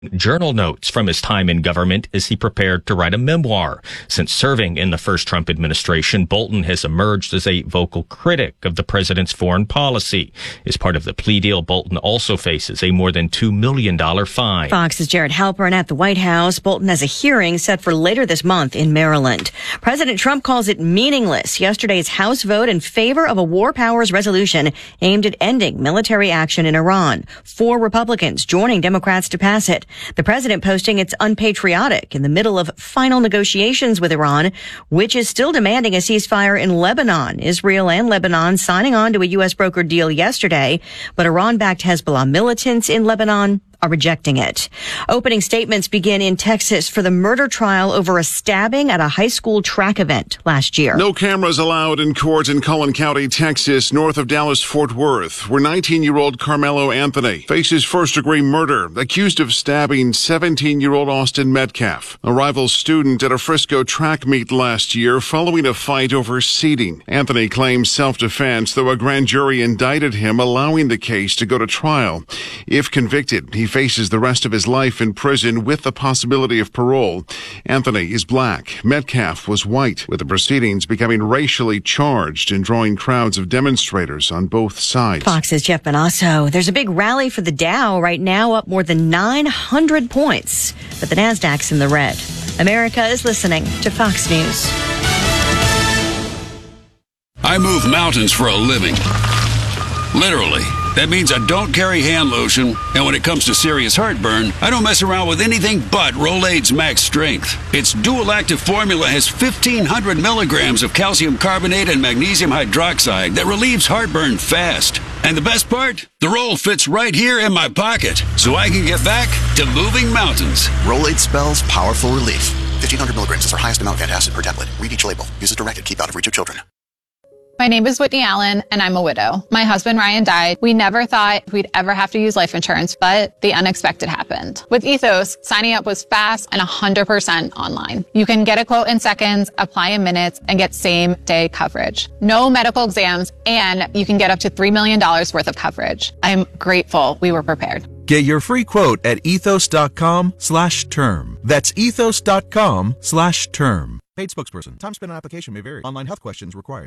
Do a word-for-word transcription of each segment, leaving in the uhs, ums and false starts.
journal notes from his time in government as he prepared to write a memoir. Since serving in the first Trump administration, Bolton has emerged as a vocal critic of the president's foreign policy. As part of the plea deal, Bolton also faces a more than two million dollars fine. Fox's Jared Halpern at the White House. Bolton has a hearing set for later this month in Maryland. President Trump calls it meaningless. Yesterday's House vote in favor of a war powers resolution aimed at ending military action in Iran. Four Republicans joining Democrats to pass it. The president posting it's unpatriotic in the middle of final negotiations with Iran, which is still demanding a ceasefire in Lebanon. Israel and Lebanon signing on to a U S brokered deal yesterday, but Iran-backed Hezbollah militants in Lebanon are rejecting it. Opening statements begin in Texas for the murder trial over a stabbing at a high school track event last year. No cameras allowed in court in Cullen County, Texas, north of Dallas-Fort Worth, where nineteen-year-old Carmelo Anthony faces first-degree murder, accused of stabbing seventeen-year-old Austin Metcalf, a rival student at a Frisco track meet last year following a fight over seating. Anthony claims self-defense, though a grand jury indicted him, allowing the case to go to trial. If convicted, he faces the rest of his life in prison with the possibility of parole. Anthony is black. Metcalf was white, with the proceedings becoming racially charged and drawing crowds of demonstrators on both sides. Fox's Jeff Benasso. There's a big rally for the Dow right now, up more than nine hundred points, but the Nasdaq's in the red. America is listening to Fox News. I move mountains for a living. Literally. That means I don't carry hand lotion, and when it comes to serious heartburn, I don't mess around with anything but Rolaids Max Strength. Its dual-active formula has fifteen hundred milligrams of calcium carbonate and magnesium hydroxide that relieves heartburn fast. And the best part? The roll fits right here in my pocket, so I can get back to moving mountains. Rolaids spells powerful relief. fifteen hundred milligrams is our highest amount of antacid per tablet. Read each label. Use as directed. Keep out of reach of children. My name is Whitney Allen, and I'm a widow. My husband, Ryan, died. We never thought we'd ever have to use life insurance, but the unexpected happened. With Ethos, signing up was fast and one hundred percent online. You can get a quote in seconds, apply in minutes, and get same-day coverage. No medical exams, and you can get up to three million dollars worth of coverage. I'm grateful we were prepared. Get your free quote at ethos.com slash term. That's ethos.com slash term. Paid spokesperson. Time spent on application may vary. Online health questions required.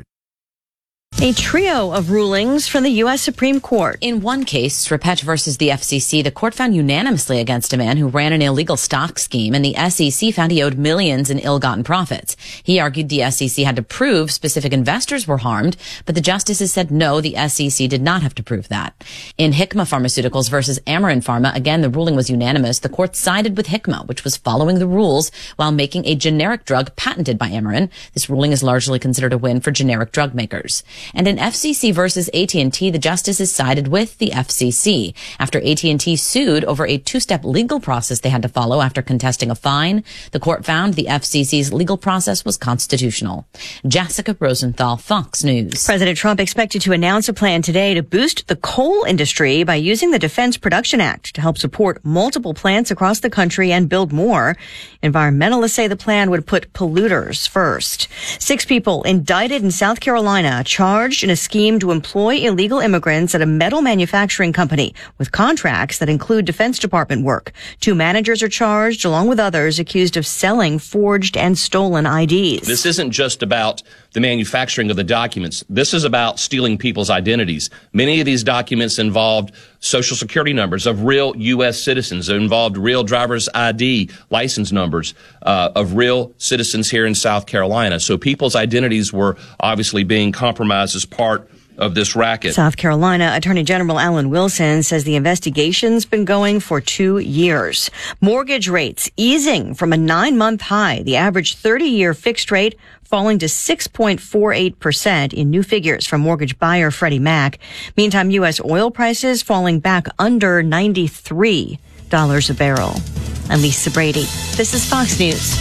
A trio of rulings from the U S Supreme Court. In one case, Strapetch versus the F C C, the court found unanimously against a man who ran an illegal stock scheme, and the S E C found he owed millions in ill-gotten profits. He argued the S E C had to prove specific investors were harmed, but the justices said no, the S E C did not have to prove that. In Hikma Pharmaceuticals versus Amarin Pharma, again, the ruling was unanimous. The court sided with Hikma, which was following the rules while making a generic drug patented by Amarin. This ruling is largely considered a win for generic drug makers. And in F C C versus A T and T, the justices sided with the F C C after A T and T sued over a two-step legal process they had to follow after contesting a fine. The court found the F C C's legal process was constitutional. Jessica Rosenthal, Fox News. President Trump expected to announce a plan today to boost the coal industry by using the Defense Production Act to help support multiple plants across the country and build more. Environmentalists say the plan would put polluters first. Six people indicted in South Carolina charged in a scheme to employ illegal immigrants at a metal manufacturing company with contracts that include Defense Department work. Two managers are charged, along with others accused of selling forged and stolen I Ds. This isn't just about the manufacturing of the documents. This is about stealing people's identities. Many of these documents involved social security numbers of real U S citizens. It involved real driver's I D license numbers uh, of real citizens here in South Carolina. So people's identities were obviously being compromised as part of this racket. South Carolina Attorney General Alan Wilson says the investigation's been going for two years. Mortgage rates easing from a nine-month high. The average thirty-year fixed rate falling to six point four eight percent in new figures from mortgage buyer Freddie Mac. Meantime, U S oil prices falling back under ninety-three dollars a barrel. I'm Lisa Brady. This is Fox News.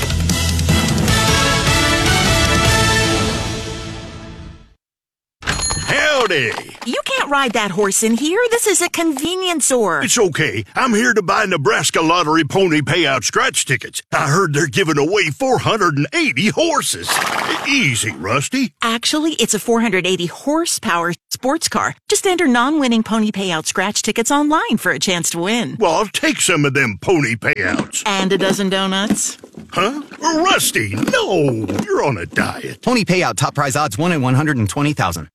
Hell Howdy. You can't ride that horse in here. This is a convenience store. It's okay. I'm here to buy Nebraska Lottery Pony Payout scratch tickets. I heard they're giving away four hundred eighty horses. Easy, Rusty. Actually, it's a four hundred eighty horsepower sports car. Just enter non-winning pony payout scratch tickets online for a chance to win. Well, I'll take some of them pony payouts. And a dozen donuts. Huh? Rusty, no! You're on a diet. Pony payout top prize odds one in one hundred twenty thousand.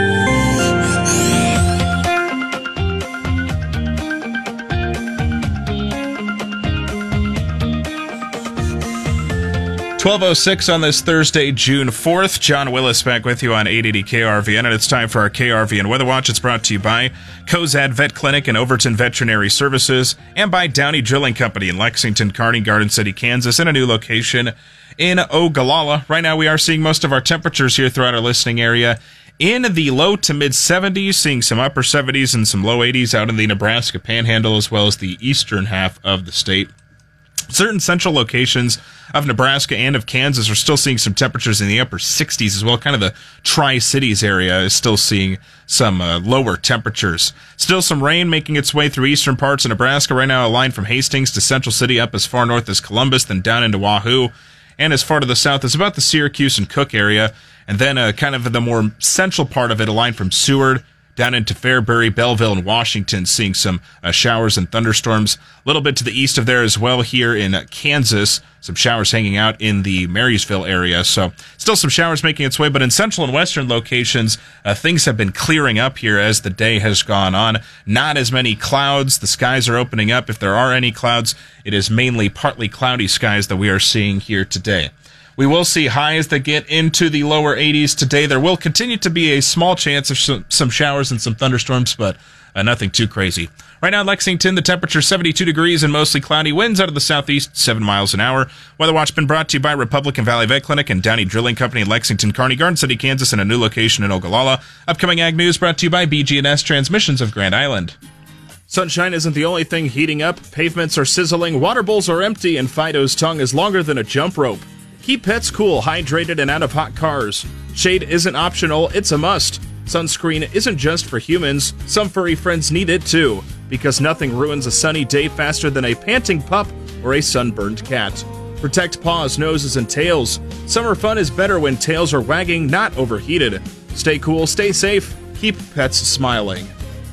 twelve oh six on this Thursday, June fourth. John Willis back with you on eight eighty K R V N, and it's time for our K R V N Weather Watch. It's brought to you by Cozad Vet Clinic and Overton Veterinary Services, and by Downey Drilling Company in Lexington, Kearney, Garden City, Kansas, and a new location in Ogallala. Right now we are seeing most of our temperatures here throughout our listening area in the low to mid seventies, seeing some upper seventies and some low eighties out in the Nebraska Panhandle as well as the eastern half of the state. Certain central locations of Nebraska and of Kansas are still seeing some temperatures in the upper sixties as well. Kind of the Tri-Cities area is still seeing some uh, lower temperatures. Still some rain making its way through eastern parts of Nebraska. Right now, a line from Hastings to Central City up as far north as Columbus, then down into Wahoo, and as far to the south as about the Syracuse and Cook area. And then uh, kind of the more central part of it, a line from Seward down into Fairbury, Belleville, and Washington, seeing some uh, showers and thunderstorms. A little bit to the east of there as well here in uh, Kansas. Some showers hanging out in the Marysville area. So still some showers making its way, but in central and western locations, uh, things have been clearing up here as the day has gone on. Not as many clouds. The skies are opening up. If there are any clouds, it is mainly partly cloudy skies that we are seeing here today. We will see highs that get into the lower eighties today. There will continue to be a small chance of some, some showers and some thunderstorms, but uh, nothing too crazy. Right now in Lexington, the temperature seventy-two degrees and mostly cloudy. Winds out of the southeast, seven miles an hour. Weather Watch been brought to you by Republican Valley Vet Clinic and Downey Drilling Company in Lexington, Kearney, Garden City, Kansas, and a new location in Ogallala. Upcoming Ag News brought to you by B G and S Transmissions of Grand Island. Sunshine isn't the only thing heating up. Pavements are sizzling, water bowls are empty, and Fido's tongue is longer than a jump rope. Keep pets cool, hydrated, and out of hot cars. Shade isn't optional, it's a must. Sunscreen isn't just for humans. Some furry friends need it too, because nothing ruins a sunny day faster than a panting pup or a sunburned cat. Protect paws, noses, and tails. Summer fun is better when tails are wagging, not overheated. Stay cool, stay safe, keep pets smiling.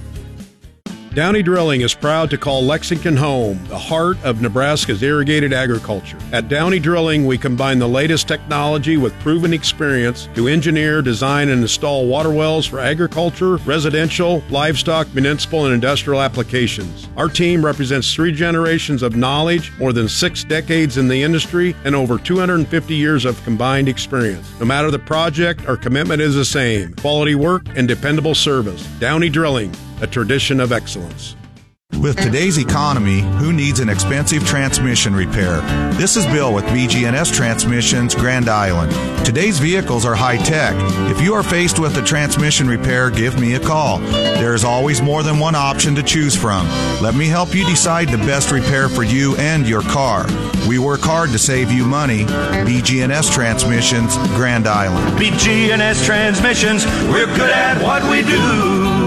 Downey Drilling is proud to call Lexington home, the heart of Nebraska's irrigated agriculture. At Downey Drilling, we combine the latest technology with proven experience to engineer, design, and install water wells for agriculture, residential, livestock, municipal, and industrial applications. Our team represents three generations of knowledge, more than six decades in the industry, and over two hundred fifty years of combined experience. No matter the project, our commitment is the same: quality work and dependable service. Downey Drilling, a tradition of excellence. With today's economy, who needs an expensive transmission repair? This is Bill with B G and S Transmissions, Grand Island. Today's vehicles are high-tech. If you are faced with a transmission repair, give me a call. There is always more than one option to choose from. Let me help you decide the best repair for you and your car. We work hard to save you money. B G and S Transmissions, Grand Island. B G and S Transmissions, we're good at what we do.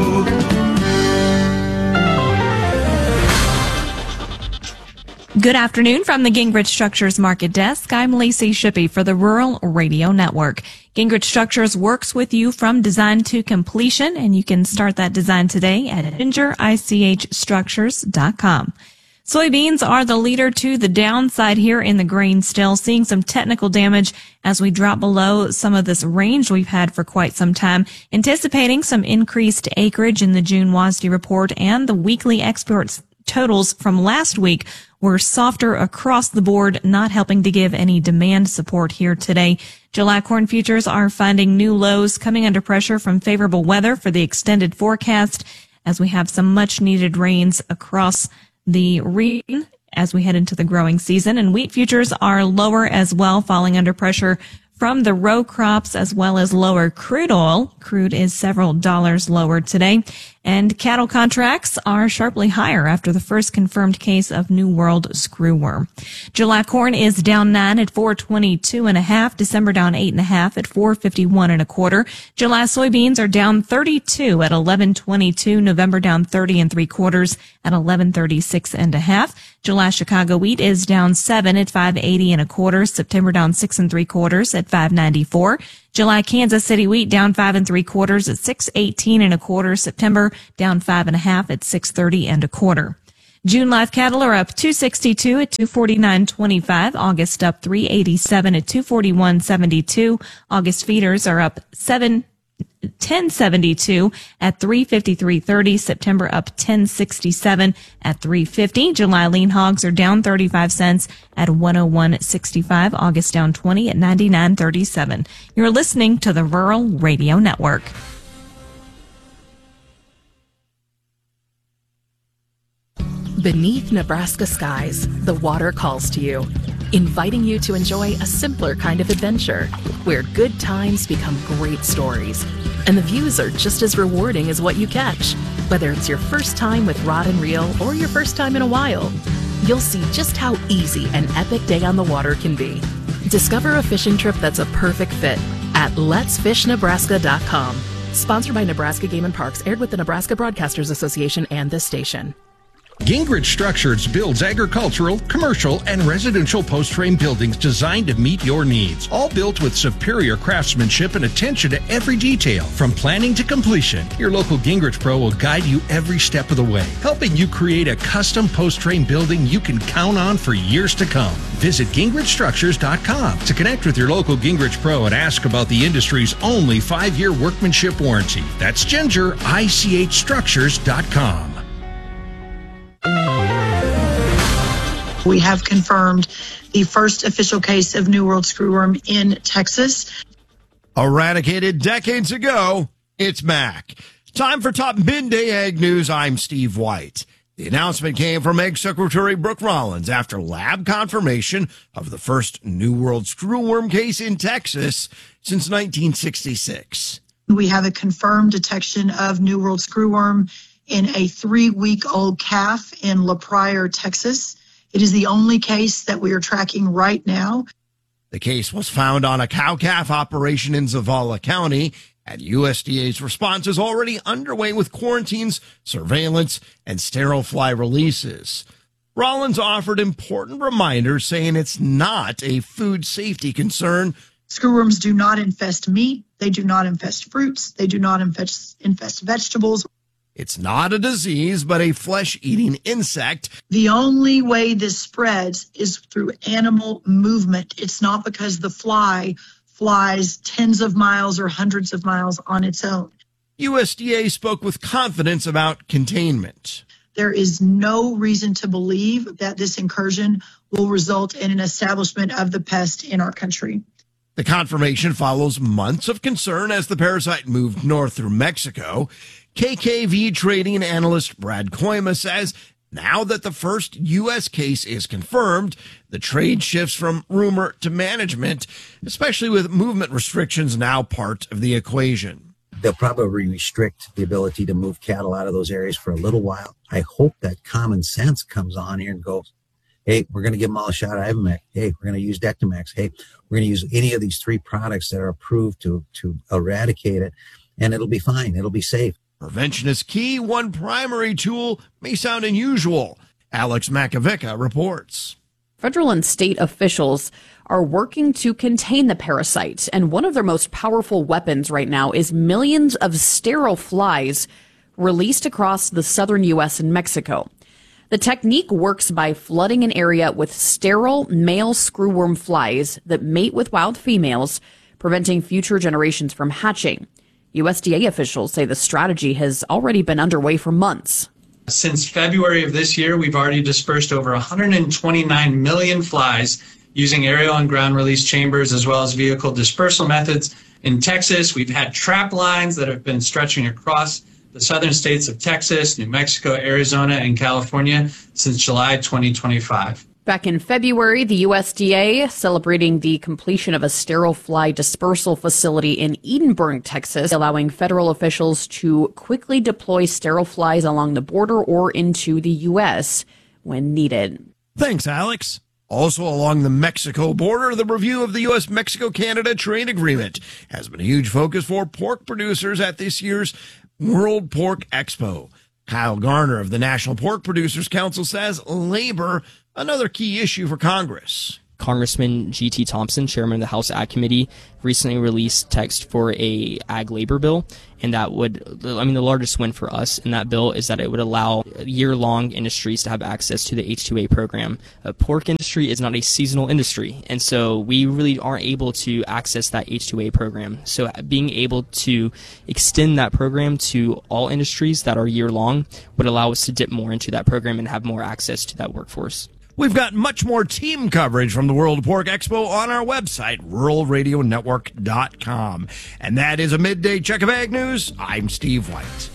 Good afternoon from the Gingrich Structures Market Desk. I'm Lacey Shippey for the Rural Radio Network. Gingrich Structures works with you from design to completion, and you can start that design today at ginger ich structures dot com. Soybeans are the leader to the downside here in the grain, still seeing some technical damage as we drop below some of this range we've had for quite some time, anticipating some increased acreage in the June W A S D E report, and the weekly exports totals from last week were softer across the board, not helping to give any demand support here today. July corn futures are finding new lows, coming under pressure from favorable weather for the extended forecast as we have some much needed rains across the region as we head into the growing season. And wheat futures are lower as well, falling under pressure from the row crops as well as lower crude oil. Crude is several dollars lower today. And cattle contracts are sharply higher after the first confirmed case of New World screwworm. July corn is down nine at four twenty-two and a half. December down eight and a half at four fifty-one and a quarter. July soybeans are down thirty-two at eleven twenty-two. November down thirty and three quarters at eleven thirty-six and a half. July Chicago wheat is down seven at five eighty and a quarter. September down six and three quarters at five ninety-four. July Kansas City wheat down five and three quarters at six eighteen and a quarter. September down five and a half at six thirty and a quarter. June live cattle are up two sixty-two at two forty-nine twenty-five. August up three eighty-seven at two forty-one seventy-two. August feeders are up seven ten seventy-two at three fifty-three thirty. September up ten sixty-seven at three fifty. July lean hogs are down thirty-five cents at one oh one sixty-five. August down twenty at ninety-nine thirty-seven. You're listening to the Rural Radio Network. Beneath Nebraska skies, the water calls to you, inviting you to enjoy a simpler kind of adventure where good times become great stories. And the views are just as rewarding as what you catch. Whether it's your first time with rod and reel or your first time in a while, you'll see just how easy an epic day on the water can be. Discover a fishing trip that's a perfect fit at lets fish nebraska dot com. Sponsored by Nebraska Game and Parks, aired with the Nebraska Broadcasters Association and this station. Gingrich Structures builds agricultural, commercial, and residential post-frame buildings designed to meet your needs. All built with superior craftsmanship and attention to every detail. From planning to completion, your local Gingrich Pro will guide you every step of the way, helping you create a custom post-frame building you can count on for years to come. Visit gingrich structures dot com to connect with your local Gingrich Pro and ask about the industry's only five-year workmanship warranty. That's ginger I C H structures dot com. We have confirmed the first official case of New World screwworm in Texas. Eradicated decades ago, it's back. Time for top midday ag news. I'm Steve White. The announcement came from Ag Secretary Brooke Rollins after lab confirmation of the first New World screwworm case in Texas since nineteen sixty-six. We have a confirmed detection of New World screwworm in a three-week-old calf in La Pryor, Texas. It is the only case that we are tracking right now. The case was found on a cow-calf operation in Zavala County, and U S D A's response is already underway with quarantines, surveillance, and sterile fly releases. Rollins offered important reminders, saying it's not a food safety concern. Screwworms do not infest meat. They do not infest fruits. They do not infest, infest vegetables. It's not a disease, but a flesh-eating insect. The only way this spreads is through animal movement. It's not because the fly flies tens of miles or hundreds of miles on its own. U S D A spoke with confidence about containment. There is no reason to believe that this incursion will result in an establishment of the pest in our country. The confirmation follows months of concern as the parasite moved north through Mexico. K K V trading analyst Brad Koima says now that the first U S case is confirmed, the trade shifts from rumor to management, especially with movement restrictions now part of the equation. They'll probably restrict the ability to move cattle out of those areas for a little while. I hope that common sense comes on here and goes, hey, we're going to give them all a shot of Ivomec. Hey, we're going to use Dectomax. Hey, we're going to use any of these three products that are approved to, to eradicate it, and it'll be fine. It'll be safe. Prevention is key. One primary tool may sound unusual. Alex Makovica reports. Federal and state officials are working to contain the parasite, and one of their most powerful weapons right now is millions of sterile flies released across the southern U S and Mexico. The technique works by flooding an area with sterile male screwworm flies that mate with wild females, preventing future generations from hatching. U S D A officials say the strategy has already been underway for months. Since February of this year, we've already dispersed over one hundred twenty-nine million flies using aerial and ground release chambers as well as vehicle dispersal methods. In Texas, we've had trap lines that have been stretching across the southern states of Texas, New Mexico, Arizona, and California since July twenty twenty-five. Back in February, the U S D A celebrating the completion of a sterile fly dispersal facility in Edinburgh, Texas, allowing federal officials to quickly deploy sterile flies along the border or into the U S when needed. Thanks, Alex. Also along the Mexico border, the review of the U S Mexico Canada trade agreement has been a huge focus for pork producers at this year's World Pork Expo. Kyle Garner of the National Pork Producers Council says labor, another key issue for Congress. Congressman G T Thompson, chairman of the House Ag Committee, recently released text for a ag labor bill, and that would, I mean, the largest win for us in that bill is that it would allow year-long industries to have access to the H two A program. A pork industry is not a seasonal industry, and so we really aren't able to access that H two A program. So being able to extend that program to all industries that are year-long would allow us to dip more into that program and have more access to that workforce. We've got much more team coverage from the World Pork Expo on our website, rural radio network dot com. And that is a midday check of ag news. I'm Steve White.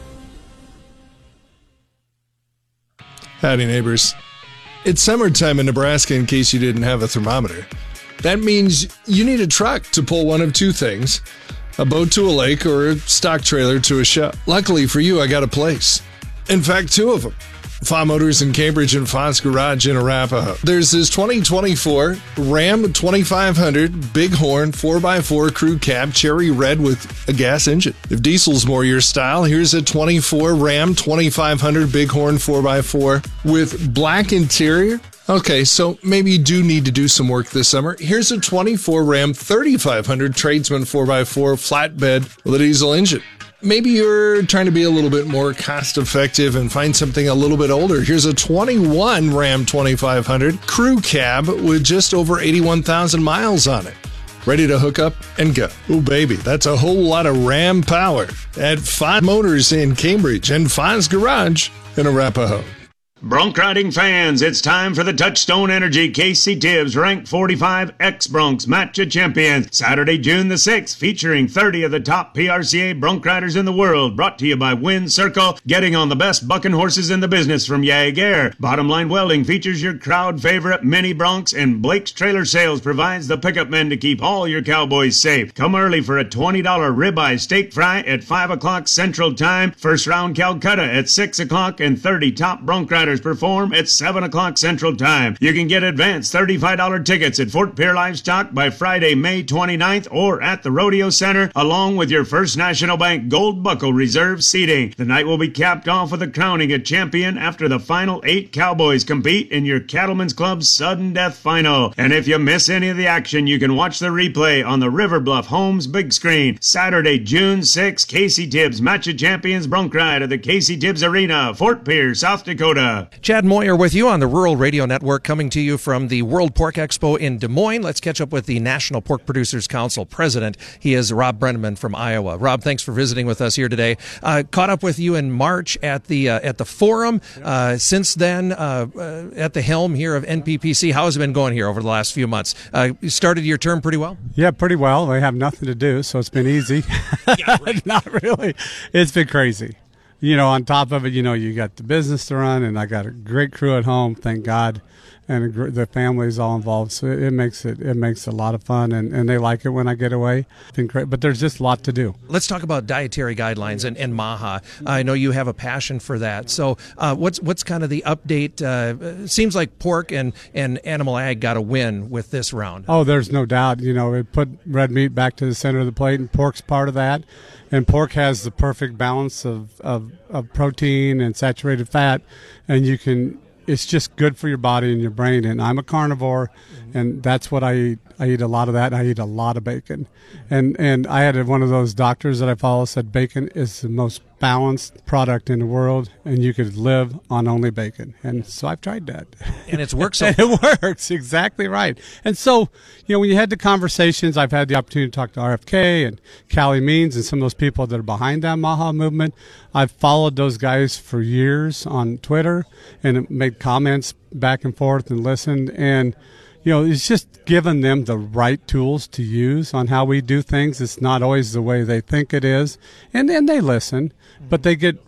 Howdy, neighbors. It's summertime in Nebraska, in case you didn't have a thermometer. That means you need a truck to pull one of two things: a boat to a lake or a stock trailer to a show. Luckily for you, I got a place. In fact, two of them. F A Motors in Cambridge and Foss Garage in Arapahoe. There's this twenty twenty-four Ram twenty-five hundred Bighorn four by four crew cab cherry red with a gas engine. If diesel's more your style, here's a twenty-four Ram twenty-five hundred Bighorn four by four with black interior. Okay, so maybe you do need to do some work this summer. Here's a twenty-four Ram thirty-five hundred Tradesman four by four flatbed with a diesel engine. Maybe you're trying to be a little bit more cost effective and find something a little bit older. Here's a twenty-one Ram twenty-five hundred crew cab with just over eighty-one thousand miles on it. Ready to hook up and go. Oh, baby, that's a whole lot of Ram power at F A Motors in Cambridge and Foss Garage in Arapahoe. Bronc riding fans, it's time for the Touchstone Energy Casey Tibbs Rank forty-five X-Broncs Match of Champions. Saturday, June the sixth, featuring thirty of the top P R C A bronc riders in the world. Brought to you by Wind Circle, getting on the best bucking horses in the business from Jaeger. Bottom Line Welding features your crowd favorite mini broncs, and Blake's Trailer Sales provides the pickup men to keep all your cowboys safe. Come early for a twenty dollar ribeye steak fry at five o'clock Central Time. First round Calcutta at six o'clock, and thirty top bronc riders perform at seven o'clock Central Time. You can get advanced thirty-five dollar tickets at Fort Pierre Livestock by Friday, May twenty-ninth, or at the Rodeo Center, along with your First National Bank Gold Buckle Reserve seating. The night will be capped off with a crowning of champion after the final eight cowboys compete in your Cattlemen's Club Sudden Death Final. And if you miss any of the action, you can watch the replay on the River Bluff Homes big screen. Saturday, June sixth, Casey Tibbs Match of Champions Bronc Ride at the Casey Tibbs Arena, Fort Pierre, South Dakota. Chad Moyer with you on the Rural Radio Network, coming to you from the World Pork Expo in Des Moines. Let's catch up with the National Pork Producers Council president. He is Rob Brenneman from Iowa. Rob, thanks for visiting with us here today. Uh, caught up with you in March at the uh, at the forum. Uh, since then, uh, uh, at the helm here of N P P C, how has it been going here over the last few months? Uh, you started your term pretty well? Yeah, pretty well. I have nothing to do, so it's been easy. Yeah, right. Not really. It's been crazy. You know, on top of it, you know, you got the business to run, and I got a great crew at home, thank God, and a gr- the family's all involved. So it, it makes it it makes it a lot of fun, and, and they like it when I get away. It's been great, but there's just a lot to do. Let's talk about dietary guidelines and, and MAHA. I know you have a passion for that. So uh, what's what's kind of the update? Uh, it seems like pork and, and animal ag got a win with this round. Oh, there's no doubt. You know, it put red meat back to the center of the plate, and pork's part of that. And pork has the perfect balance of, of, of protein and saturated fat, and you can. It's just good for your body and your brain. And I'm a carnivore, and that's what I eat. I eat a lot of that. And I eat a lot of bacon. And and I had one of those doctors that I follow said bacon is the most balanced product in the world, and you could live on only bacon. And so I've tried that. And it's worked so and it works, exactly right. And so, you know, when you had the conversations, I've had the opportunity to talk to R F K and Callie Means and some of those people that are behind that MAHA movement. I've followed those guys for years on Twitter and made comments back and forth and listened. And, you know, it's just giving them the right tools to use on how we do things. It's not always the way they think it is. And then they listen, but they get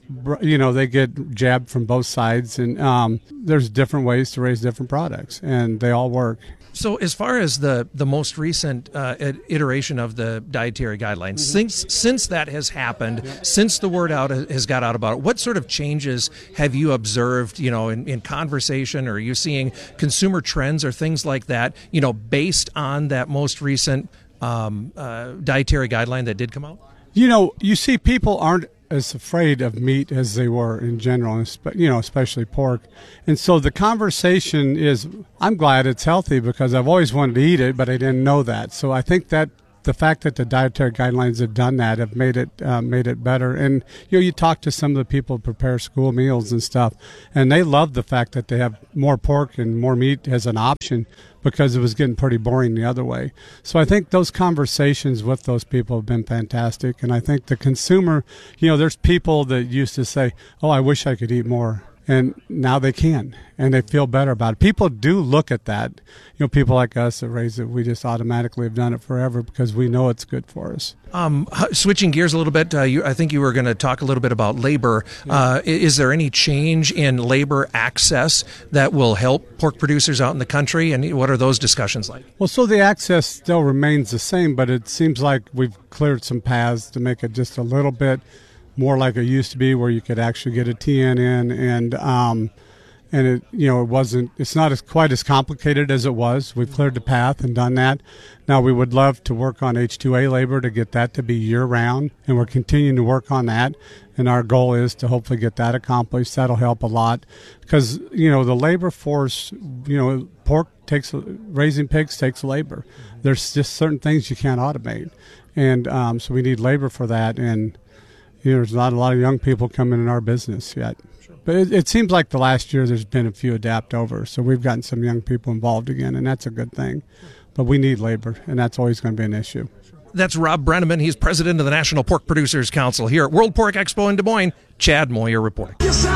you know, they get jabbed from both sides, and um, there's different ways to raise different products, and they all work. So as far as the, the most recent uh, iteration of the dietary guidelines, mm-hmm. since since that has happened, yeah. since the word out has got out about it, what sort of changes have you observed, you know, in, in conversation, or are you seeing consumer trends or things like that, you know, based on that most recent um, uh, dietary guideline that did come out? You know, you see people aren't as afraid of meat as they were in general, you know, especially pork. And so the conversation is, I'm glad it's healthy because I've always wanted to eat it, but I didn't know that. So I think that the fact that the dietary guidelines have done that have made it uh, made it better. And you know, you talk to some of the people who prepare school meals and stuff, and they love the fact that they have more pork and more meat as an option, because it was getting pretty boring the other way. So I think those conversations with those people have been fantastic. And I think the consumer, you know, there's people that used to say, oh, I wish I could eat more. And now they can, and they feel better about it. People do look at that. You know, people like us that raise it, we just automatically have done it forever because we know it's good for us. Um, switching gears a little bit, uh, you, I think you were going to talk a little bit about labor. Yeah. Uh, is there any change in labor access that will help pork producers out in the country, and what are those discussions like? Well, so the access still remains the same, but it seems like we've cleared some paths to make it just a little bit more like it used to be, where you could actually get a T N in, and um, and it, you know, it wasn't. It's not as quite as complicated as it was. We've cleared the path and done that. Now we would love to work on H two A labor to get that to be year round, and we're continuing to work on that. And our goal is to hopefully get that accomplished. That'll help a lot, because you know the labor force. You know, pork takes raising pigs takes labor. There's just certain things you can't automate, and um, so we need labor for that. And you know, there's not a lot of young people coming in our business yet. Sure. But it, it seems like the last year there's been a few adapt over. So we've gotten some young people involved again, and that's a good thing. But we need labor, and that's always going to be an issue. That's Rob Brenneman. He's president of the National Pork Producers Council here at World Pork Expo in Des Moines. Chad Moyer reporting.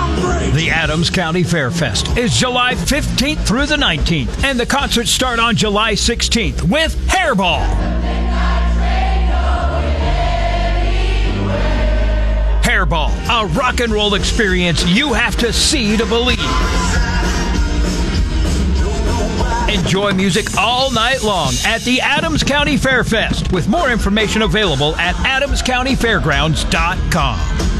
The Adams County Fair Fest is July fifteenth through the nineteenth, and the concerts start on July sixteenth with Hairball. Hairball, a rock and roll experience you have to see to believe. Enjoy music all night long at the Adams County Fair Fest, with more information available at adams county fairgrounds dot com.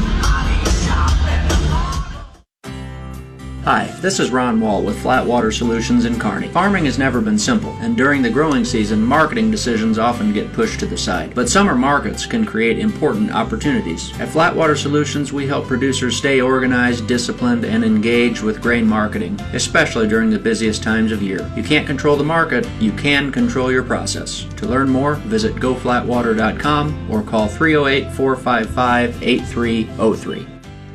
Hi, this is Ron Wall with Flat Water Solutions in Kearney. Farming has never been simple, and during the growing season, marketing decisions often get pushed to the side. But summer markets can create important opportunities. At Flat Water Solutions, we help producers stay organized, disciplined, and engaged with grain marketing, especially during the busiest times of year. You can't control the market, you can control your process. To learn more, visit go flat water dot com or call three oh eight, four five five, eight three oh three.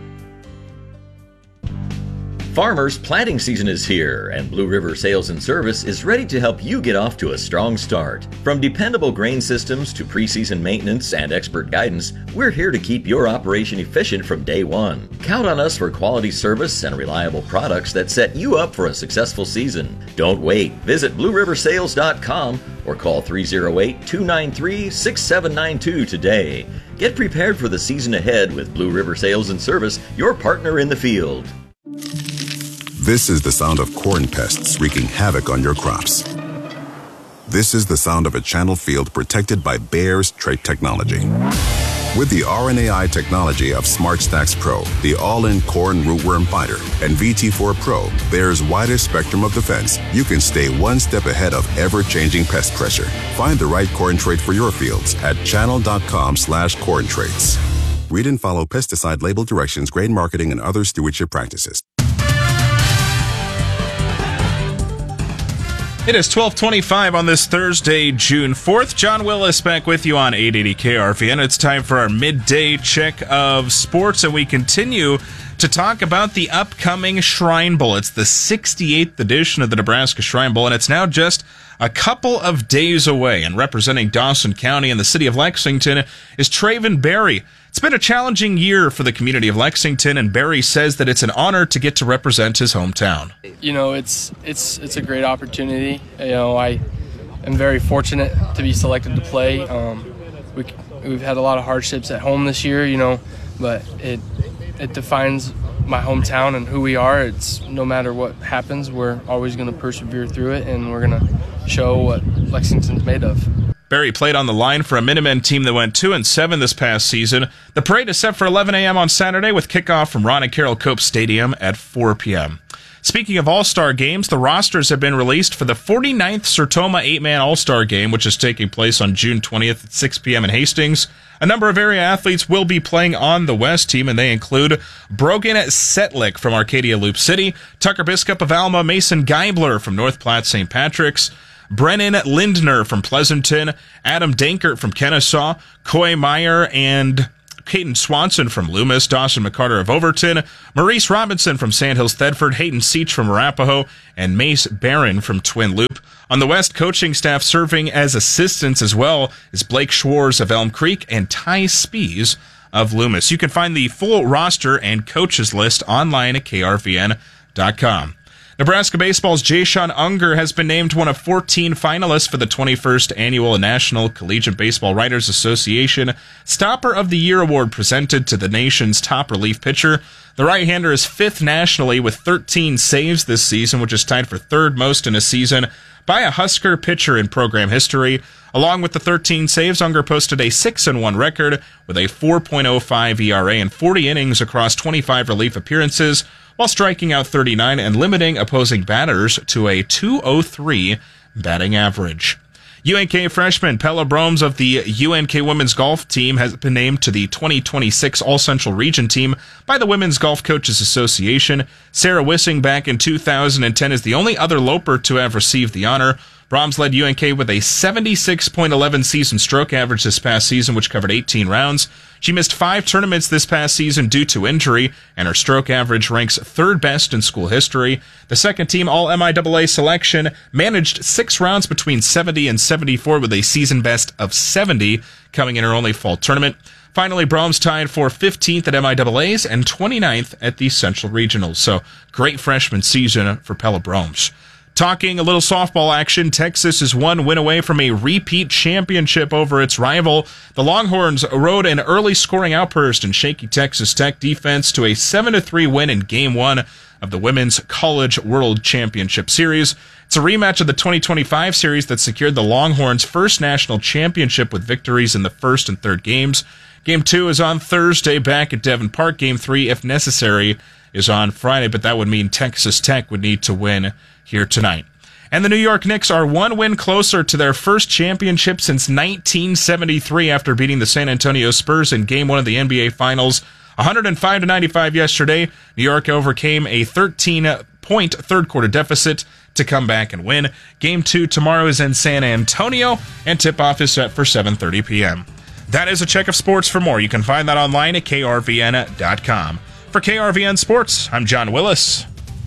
Farmers, planting season is here, and Blue River Sales and Service is ready to help you get off to a strong start. From dependable grain systems to preseason maintenance and expert guidance, we're here to keep your operation efficient from day one. Count on us for quality service and reliable products that set you up for a successful season. Don't wait. Visit blue river sales dot com or call three oh eight, two nine three, six seven nine two today. Get prepared for the season ahead with Blue River Sales and Service, your partner in the field. This is the sound of corn pests wreaking havoc on your crops. This is the sound of a channel field protected by Bayer's trait technology. With the R N A I technology of SmartStax Pro, the all-in corn rootworm fighter, and V T four Pro, Bayer's widest spectrum of defense, you can stay one step ahead of ever-changing pest pressure. Find the right corn trait for your fields at channel dot com slash corn traits. Read and follow pesticide label directions, grain marketing, and other stewardship practices. It is twelve twenty-five on this Thursday, June fourth. John Willis back with you on eight eighty K R V N. It's time for our midday check of sports, and we continue to talk about the upcoming Shrine Bowl. It's the sixty-eighth edition of the Nebraska Shrine Bowl, and it's now just a couple of days away. And representing Dawson County and the city of Lexington is Traven Berry. It's been a challenging year for the community of Lexington, and Berry says that it's an honor to get to represent his hometown. You know, it's it's it's a great opportunity. You know, I am very fortunate to be selected to play. Um, we we've had a lot of hardships at home this year, you know, but it it defines my hometown and who we are. It's no matter what happens, we're always going to persevere through it, and we're going to show what Lexington's made of. Barry played on the line for a Minutemen team that went two and seven this past season. The parade is set for eleven a.m. on Saturday with kickoff from Ron and Carroll Cope Stadium at four p.m. Speaking of All-Star games, the rosters have been released for the forty-ninth Sertoma eight-man All-Star game, which is taking place on June twentieth at six p.m. in Hastings. A number of area athletes will be playing on the West team, and they include Brogan Setlick from Arcadia Loop City, Tucker Biscup of Alma, Mason Geibler from North Platte Saint Patrick's, Brennan Lindner from Pleasanton, Adam Dankert from Kennesaw, Coy Meyer and Caden Swanson from Loomis, Dawson McCarter of Overton, Maurice Robinson from Sandhills Thedford, Hayden Seach from Arapahoe, and Mace Barron from Twin Loop. On the West, coaching staff serving as assistants as well is Blake Schwartz of Elm Creek and Ty Spees of Loomis. You can find the full roster and coaches list online at K R V N dot com. Nebraska Baseball's Jayshawn Unger has been named one of fourteen finalists for the twenty-first Annual National Collegiate Baseball Writers Association Stopper of the Year Award presented to the nation's top relief pitcher. The right-hander is fifth nationally with thirteen saves this season, which is tied for third most in a season by a Husker pitcher in program history. Along with the thirteen saves, Unger posted a six and one record with a four point oh five E R A and forty innings across twenty-five relief appearances, while striking out thirty-nine and limiting opposing batters to a two oh three batting average. U N K freshman Pella Bromes of the U N K women's golf team has been named to the twenty twenty-six All-Central Region team by the Women's Golf Coaches Association. Sarah Wissing back in two thousand ten is the only other Loper to have received the honor. Broms led U N K with a seventy-six point one one season stroke average this past season, which covered eighteen rounds. She missed five tournaments this past season due to injury, and her stroke average ranks third best in school history. The second team All-M I A A selection managed six rounds between seventy and seventy-four with a season best of seventy coming in her only fall tournament. Finally, Broms tied for fifteenth at M I A As and twenty-ninth at the Central Regionals. So, great freshman season for Pella Bromes. Talking a little softball action, Texas is one win away from a repeat championship over its rival. The Longhorns rode an early scoring outburst in shaky Texas Tech defense to a seven to three win in Game one of the Women's College World Championship Series. It's a rematch of the twenty twenty-five series that secured the Longhorns' first national championship with victories in the first and third games. Game two is on Thursday back at Devon Park. Game three, if necessary, is on Friday, but that would mean Texas Tech would need to win here tonight. And the New York Knicks are one win closer to their first championship since nineteen seventy-three after beating the San Antonio Spurs in Game one of the N B A Finals. one oh five to ninety-five yesterday, New York overcame a thirteen-point third-quarter deficit to come back and win. Game two tomorrow is in San Antonio, and tip-off is set for seven thirty p.m. That is a check of sports. For more, you can find that online at K R V N dot com. For K R V N Sports, I'm John Willis.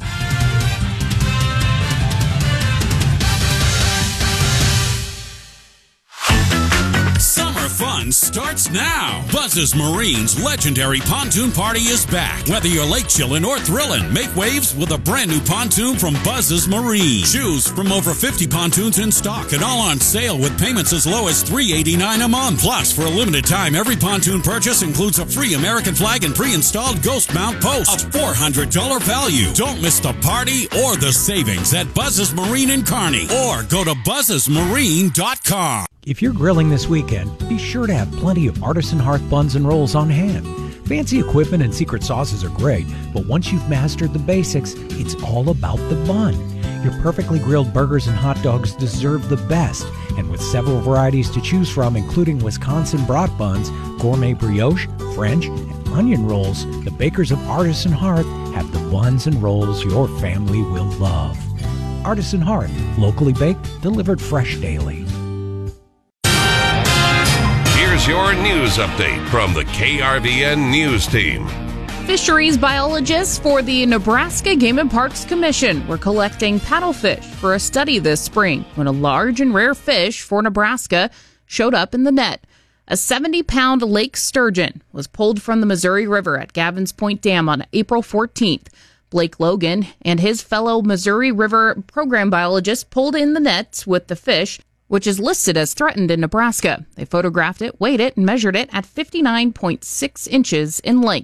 Summer fun starts now. Buzz's Marine's legendary pontoon party is back. Whether you're lake chillin' or thrillin', make waves with a brand new pontoon from Buzz's Marine. Choose from over fifty pontoons in stock and all on sale with payments as low as three dollars and eighty-nine cents a month. Plus, for a limited time, every pontoon purchase includes a free American flag and pre-installed ghost mount post. A four hundred dollars value. Don't miss the party or the savings at Buzz's Marine in Kearney, or go to buzzes marine dot com. If you're grilling this weekend, be sure to have plenty of Artisan Hearth buns and rolls on hand. Fancy equipment and secret sauces are great, but once you've mastered the basics, it's all about the bun. Your perfectly grilled burgers and hot dogs deserve the best, and with several varieties to choose from, including Wisconsin brat buns, gourmet brioche, French, and onion rolls, the bakers of Artisan Hearth have the buns and rolls your family will love. Artisan Hearth, locally baked, delivered fresh daily. Here's your news update from the K R V N News Team. Fisheries biologists for the Nebraska Game and Parks Commission were collecting paddlefish for a study this spring when a large and rare fish for Nebraska showed up in the net. A seventy-pound lake sturgeon was pulled from the Missouri River at Gavin's Point Dam on April fourteenth. Blake Logan and his fellow Missouri River program biologists pulled in the nets with the fish, which is listed as threatened in Nebraska. They photographed it, weighed it, and measured it at fifty-nine point six inches in length.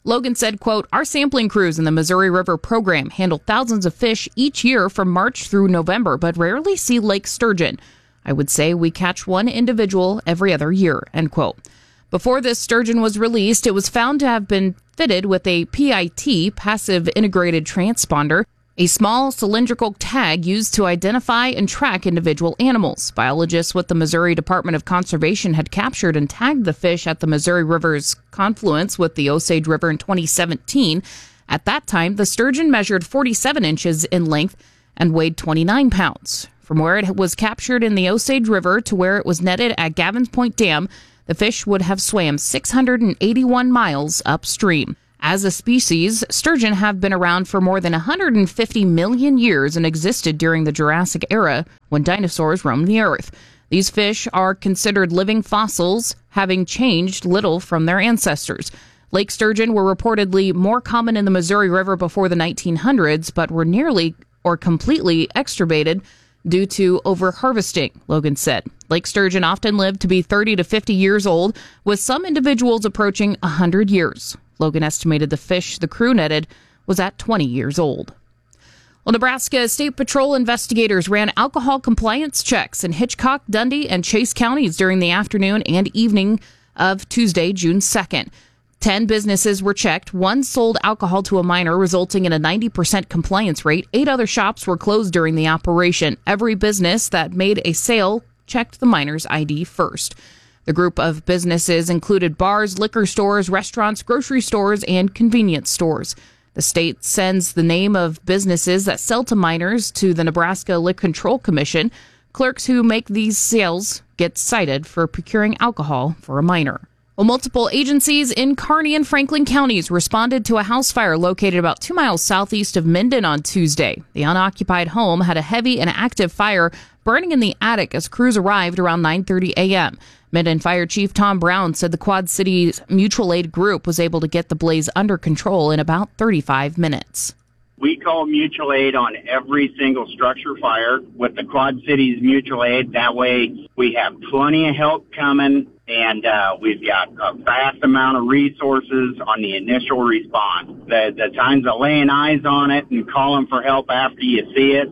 Logan said, quote, "Our sampling crews in the Missouri River program handle thousands of fish each year from March through November, but rarely see lake sturgeon. I would say we catch one individual every other year," end quote. Before this sturgeon was released, it was found to have been fitted with a P I T, passive integrated transponder, a small cylindrical tag used to identify and track individual animals. Biologists with the Missouri Department of Conservation had captured and tagged the fish at the Missouri River's confluence with the Osage River in twenty seventeen. At that time, the sturgeon measured forty-seven inches in length and weighed twenty-nine pounds. From where it was captured in the Osage River to where it was netted at Gavins Point Dam, the fish would have swam six hundred eighty-one miles upstream. As a species, sturgeon have been around for more than one hundred fifty million years and existed during the Jurassic era when dinosaurs roamed the earth. These fish are considered living fossils, having changed little from their ancestors. Lake sturgeon were reportedly more common in the Missouri River before the nineteen hundreds, but were nearly or completely extirpated due to overharvesting, Logan said. Lake sturgeon often live to be thirty to fifty years old, with some individuals approaching one hundred years. Logan estimated the fish the crew netted was at twenty years old. Well, Nebraska State Patrol investigators ran alcohol compliance checks in Hitchcock, Dundee, and Chase counties during the afternoon and evening of Tuesday, June second. Ten businesses were checked. One sold alcohol to a minor, resulting in a ninety percent compliance rate. Eight other shops were closed during the operation. Every business that made a sale checked the minor's I D first. The group of businesses included bars, liquor stores, restaurants, grocery stores, and convenience stores. The state sends the name of businesses that sell to minors to the Nebraska Liquor Control Commission. Clerks who make these sales get cited for procuring alcohol for a minor. Well, multiple agencies in Kearney and Franklin counties responded to a house fire located about two miles southeast of Minden on Tuesday. The unoccupied home had a heavy and active fire burning in the attic as crews arrived around nine thirty a.m. Minden Fire Chief Tom Brown said the Quad Cities Mutual Aid Group was able to get the blaze under control in about thirty-five minutes. We call mutual aid on every single structure fire with the Quad Cities Mutual Aid. That way we have plenty of help coming, and uh, we've got a vast amount of resources on the initial response. The, the times of laying eyes on it and calling for help after you see it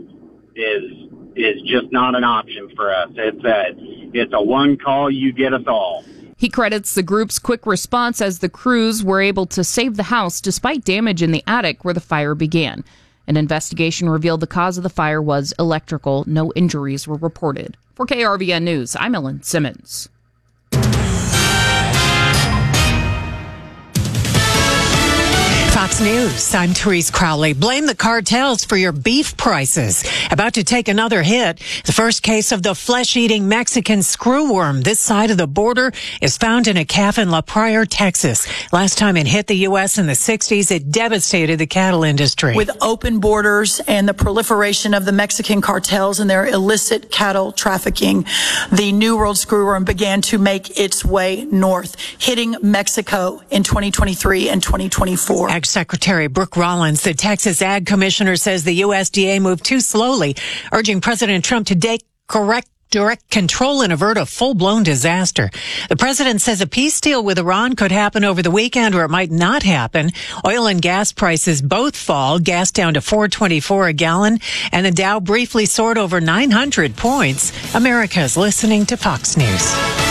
is is just not an option for us. It's a, it's a one call, you get us all. He credits the group's quick response as the crews were able to save the house despite damage in the attic where the fire began. An investigation revealed the cause of the fire was electrical. No injuries were reported. For K R V N News, I'm Ellen Simmons. Fox News, I'm Therese Crowley. Blame the cartels for your beef prices. About to take another hit. The first case of the flesh-eating Mexican screwworm this side of the border is found in a calf in La Pryor, Texas. Last time it hit the U S in the sixties, it devastated the cattle industry. With open borders and the proliferation of the Mexican cartels and their illicit cattle trafficking, the New World screwworm began to make its way north, hitting Mexico in twenty twenty-three and twenty twenty-four. Secretary Brooke Rollins, the Texas Ag Commissioner, says the U S D A moved too slowly, urging President Trump to take correct direct control and avert a full-blown disaster. The president says a peace deal with Iran could happen over the weekend, or it might not happen. Oil and gas prices both fall, gas down to four twenty-four a gallon, and the Dow briefly soared over nine hundred points. America's listening to Fox News.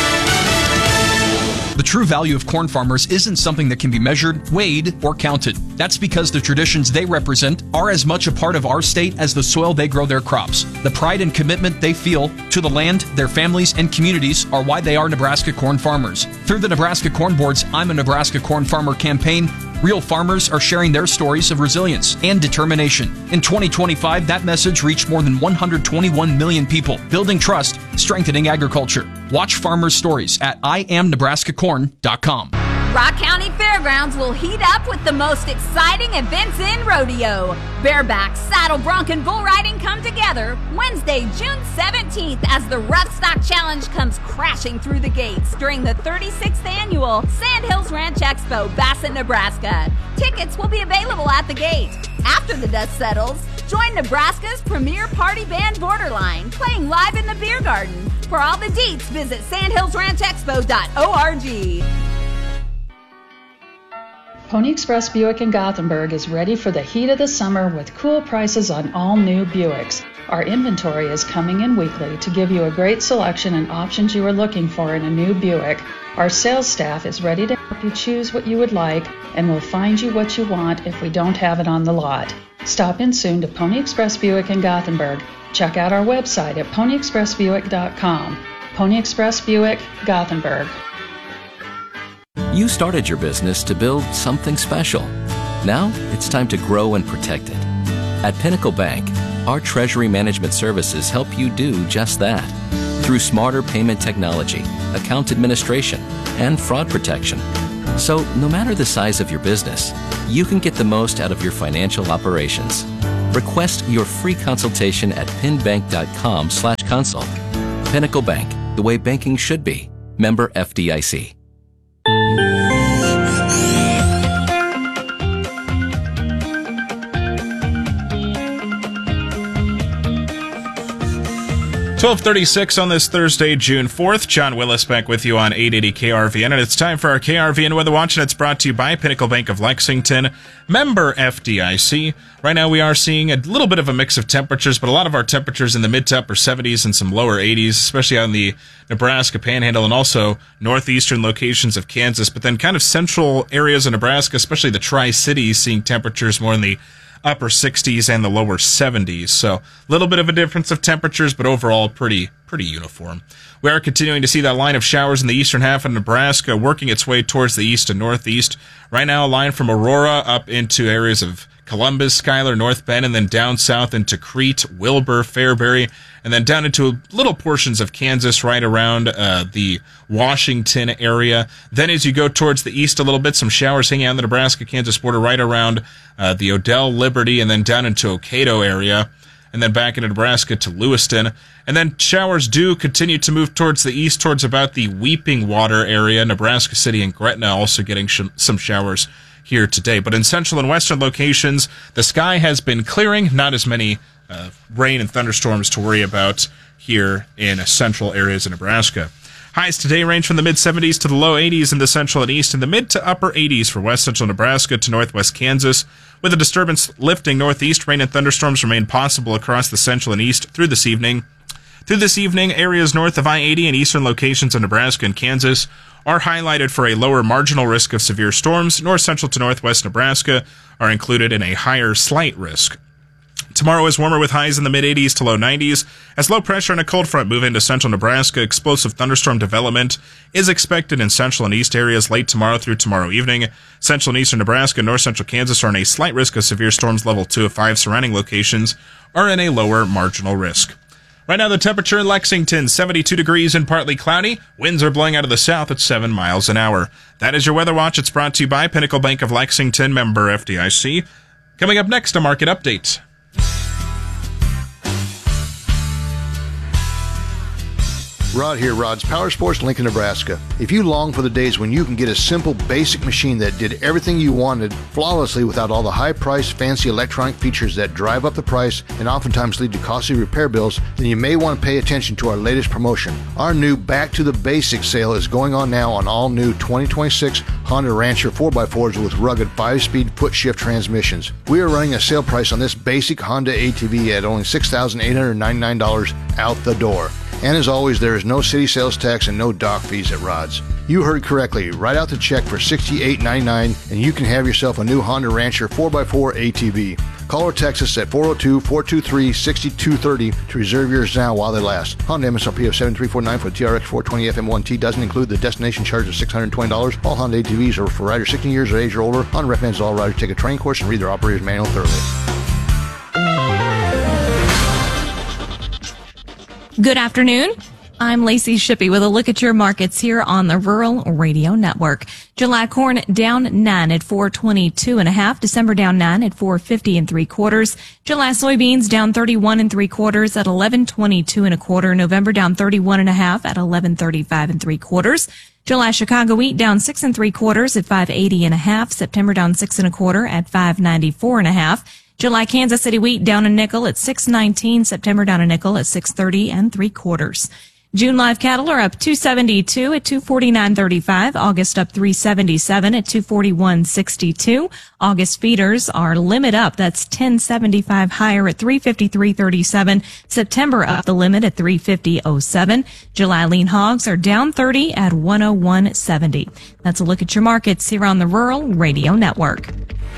The true value of corn farmers isn't something that can be measured, weighed, or counted. That's because the traditions they represent are as much a part of our state as the soil they grow their crops. The pride and commitment they feel to the land, their families, and communities are why they are Nebraska corn farmers. Through the Nebraska Corn Board's I'm a Nebraska Corn Farmer campaign, real farmers are sharing their stories of resilience and determination. In twenty twenty-five, that message reached more than one hundred twenty-one million people, building trust, strengthening agriculture. Watch farmers' stories at I am Nebraska Corn dot com. Rock County Fairgrounds will heat up with the most exciting events in rodeo. Bareback, saddle, bronc, and bull riding come together Wednesday, June seventeenth, as the Rough Stock Challenge comes crashing through the gates during the thirty-sixth annual Sandhills Ranch Expo, Bassett, Nebraska. Tickets will be available at the gate. After the dust settles, join Nebraska's premier party band Borderline, playing live in the beer garden. For all the deets, visit sandhills ranch expo dot org. Pony Express Buick in Gothenburg is ready for the heat of the summer with cool prices on all new Buicks. Our inventory is coming in weekly to give you a great selection and options you are looking for in a new Buick. Our sales staff is ready to help you choose what you would like and will find you what you want if we don't have it on the lot. Stop in soon to Pony Express Buick in Gothenburg. Check out our website at pony express buick dot com. Pony Express Buick, Gothenburg. You started your business to build something special. Now it's time to grow and protect it. At Pinnacle Bank, our treasury management services help you do just that. Through smarter payment technology, account administration, and fraud protection. So no matter the size of your business, you can get the most out of your financial operations. Request your free consultation at pinbank dot com slash consult. Pinnacle Bank, the way banking should be. Member F D I C. twelve thirty-six on this Thursday, June fourth. John Willis back with you on eight eighty K R V N, and it's time for our K R V N Weather Watch, and it's brought to you by Pinnacle Bank of Lexington, member F D I C. Right now we are seeing a little bit of a mix of temperatures, but a lot of our temperatures in the mid to upper seventies and some lower eighties, especially out in the Nebraska Panhandle and also northeastern locations of Kansas, but then kind of central areas of Nebraska, especially the Tri-Cities, seeing temperatures more in the upper sixties and the lower seventies. So a little bit of a difference of temperatures, but overall pretty pretty uniform. We are continuing to see that line of showers in the eastern half of Nebraska working its way towards the east and northeast. Right now, a line from Aurora up into areas of Columbus, Schuyler, North Bend, and then down south into Crete, Wilbur, Fairbury, and then down into little portions of Kansas right around uh, the Washington area. Then as you go towards the east a little bit, some showers hanging out on the Nebraska-Kansas border right around uh, the Odell, Liberty, and then down into Ocato area, and then back into Nebraska to Lewiston. And then showers do continue to move towards the east, towards about the Weeping Water area. Nebraska City and Gretna also getting sh- some showers here today. But in central and western locations, the sky has been clearing. Not as many uh, rain and thunderstorms to worry about here in central areas of Nebraska. Highs today range from the mid-seventies to the low eighties in the central and east, and the mid to upper eighties for west central Nebraska to northwest Kansas. With a disturbance lifting northeast, rain and thunderstorms remain possible across the central and east through this evening. Through this evening, areas north of I eighty and eastern locations of Nebraska and Kansas are highlighted for a lower marginal risk of severe storms. North central to northwest Nebraska are included in a higher slight risk. Tomorrow is warmer with highs in the mid-eighties to low nineties. As low pressure and a cold front move into central Nebraska, explosive thunderstorm development is expected in central and east areas late tomorrow through tomorrow evening. Central and eastern Nebraska and north central Kansas are in a slight risk of severe storms level two of five. Surrounding locations are in a lower marginal risk. Right now, the temperature in Lexington, seventy-two degrees and partly cloudy. Winds are blowing out of the south at seven miles an hour. That is your Weather Watch. It's brought to you by Pinnacle Bank of Lexington, member F D I C. Coming up next, a market update. Rod here, Rod's Power Sports, Lincoln, Nebraska. If you long for the days when you can get a simple, basic machine that did everything you wanted flawlessly without all the high-priced, fancy electronic features that drive up the price and oftentimes lead to costly repair bills, then you may want to pay attention to our latest promotion. Our new Back to the Basics sale is going on now on all new twenty twenty-six Honda Rancher four by fours with rugged five-speed foot-shift transmissions. We are running a sale price on this basic Honda A T V at only six thousand eight hundred ninety-nine dollars out the door. And as always, there is no city sales tax and no dock fees at Rod's. You heard correctly. Write out the check for sixty-eight ninety-nine and you can have yourself a new Honda Rancher four by four A T V. Call or text us at four oh two, four two three, six two three oh to reserve yours now while they last. Honda M S R P of seven three four nine for the T R X four twenty F M one T doesn't include the destination charge of six hundred twenty dollars. All Honda A T Vs are for riders sixteen years of age or older. Honda recommends all riders take a training course and read their operator's manual thoroughly. Good afternoon. I'm Lacey Shippey with a look at your markets here on the Rural Radio Network. July corn down nine at four twenty-two and a half. December down nine at four fifty and three quarters. July soybeans down thirty-one and three quarters at eleven twenty-two and a quarter. November down thirty-one and a half at eleven thirty-five and three quarters. July Chicago wheat down six and three quarters at five eighty and a half. September down six and a quarter at five ninety-four and a half. July Kansas City wheat down a nickel at six nineteen. September down a nickel at six thirty and three quarters. June live cattle are up two seventy-two at two forty-nine thirty-five. August up three seventy-seven at two forty-one sixty-two. August feeders are limit up. That's ten seventy-five higher at three fifty-three thirty-seven. September up the limit at three fifty oh seven. July lean hogs are down thirty at one oh one seventy. That's a look at your markets here on the Rural Radio Network.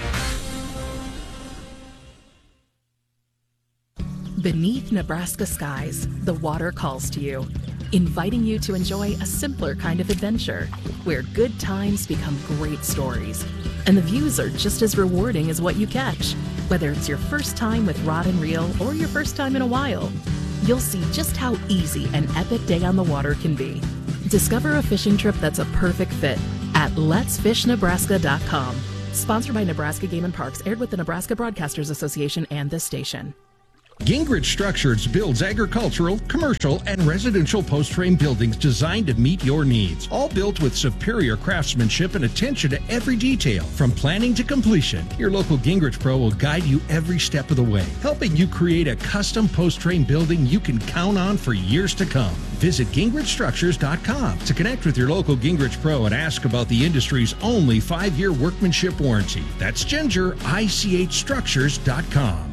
Beneath Nebraska skies, the water calls to you, inviting you to enjoy a simpler kind of adventure where good times become great stories. And the views are just as rewarding as what you catch. Whether it's your first time with rod and reel or your first time in a while, you'll see just how easy an epic day on the water can be. Discover a fishing trip that's a perfect fit at lets fish nebraska dot com. Sponsored by Nebraska Game and Parks, aired with the Nebraska Broadcasters Association and this station. Gingrich Structures builds agricultural, commercial, and residential post-frame buildings designed to meet your needs. All built with superior craftsmanship and attention to every detail, from planning to completion. Your local Gingrich Pro will guide you every step of the way, helping you create a custom post-frame building you can count on for years to come. Visit gingrich structures dot com to connect with your local Gingrich Pro and ask about the industry's only five-year workmanship warranty. That's Ginger, I C H structures dot com.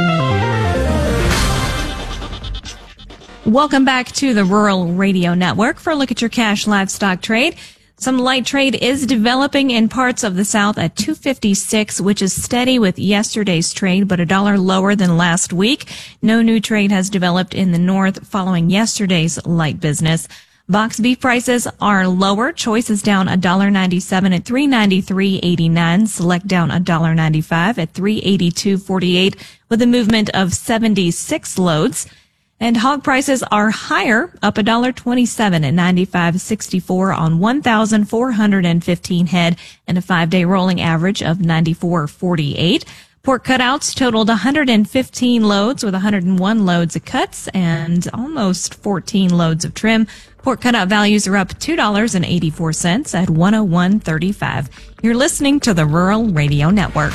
Welcome back to the Rural Radio Network for a look at your cash livestock trade. Some light trade is developing in parts of the South at two fifty-six, which is steady with yesterday's trade, but a dollar lower than last week. No new trade has developed in the North following yesterday's light business. Box beef prices are lower. Choice is down one dollar ninety-seven at three ninety-three eighty-nine. Select down one dollar ninety-five at three eighty-two forty-eight with a movement of seventy-six loads. And hog prices are higher, up one dollar twenty-seven at ninety-five sixty-four on one thousand four hundred fifteen head and a five-day rolling average of ninety-four forty-eight. Pork cutouts totaled one hundred fifteen loads with one hundred one loads of cuts and almost fourteen loads of trim. Pork cutout values are up two dollars and eighty-four cents at one oh one thirty-five. You're listening to the Rural Radio Network.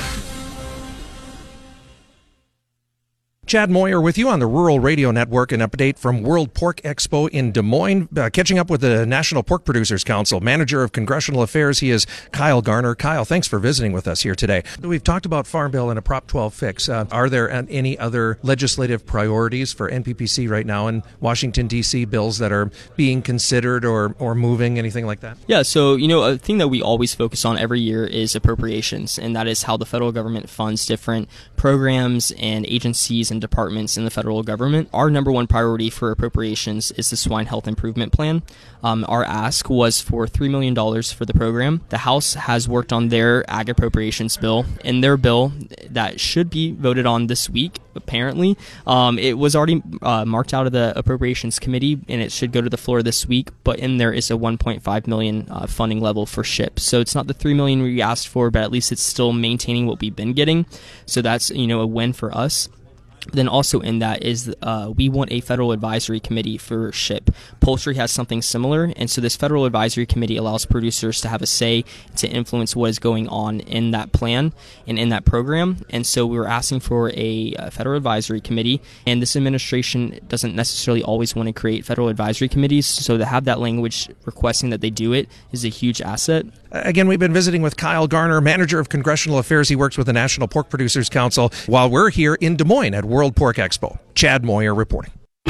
Chad Moyer with you on the Rural Radio Network. An update from World Pork Expo in Des Moines. Uh, catching up with the National Pork Producers Council. Manager of Congressional Affairs, he is Kyle Garner. Kyle, thanks for visiting with us here today. We've talked about Farm Bill and a Prop twelve fix. Uh, are there any other legislative priorities for N P P C right now in Washington, D C, bills that are being considered or, or moving, anything like that? Yeah, so, you know, a thing that we always focus on every year is appropriations, and that is how the federal government funds different programs and agencies and departments in the federal government. Our number one priority for appropriations is the Swine Health Improvement Plan. Um, our ask was for three million dollars for the program. The House has worked on their ag appropriations bill. In their bill that should be voted on this week, apparently, um, it was already uh, marked out of the Appropriations Committee, and it should go to the floor this week, but in there is a one point five million dollars uh, funding level for S H I P. So it's not the three million dollars we asked for, but at least it's still maintaining what we've been getting. So that's, you know, a win for us. Then also in that is uh, we want a federal advisory committee for S H I P. Poultry has something similar, and so this federal advisory committee allows producers to have a say to influence what is going on in that plan and in that program. And so we were asking for a, a federal advisory committee, and this administration doesn't necessarily always want to create federal advisory committees, so to have that language requesting that they do it is a huge asset. Again, we've been visiting with Kyle Garner, Manager of Congressional Affairs. He works with the National Pork Producers Council while we're here in Des Moines at World Pork Expo. Chad Moyer reporting.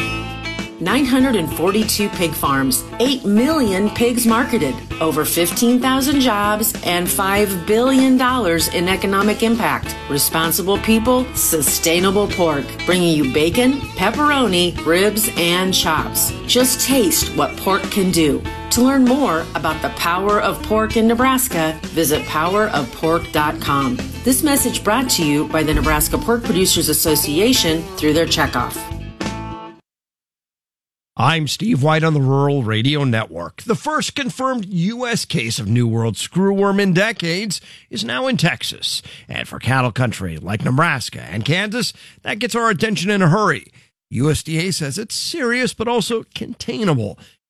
nine hundred forty-two pig farms, eight million pigs marketed, over fifteen thousand jobs, and five billion dollars in economic impact. Responsible people, sustainable pork, bringing you bacon, pepperoni, ribs, and chops. Just taste what pork can do. To learn more about the power of pork in Nebraska, visit power of pork dot com. This message brought to you by the Nebraska Pork Producers Association through their checkoff. I'm Steve White on the Rural Radio Network. The first confirmed U S case of New World screwworm in decades is now in Texas. And for cattle country like Nebraska and Kansas, that gets our attention in a hurry. U S D A says it's serious but also containable.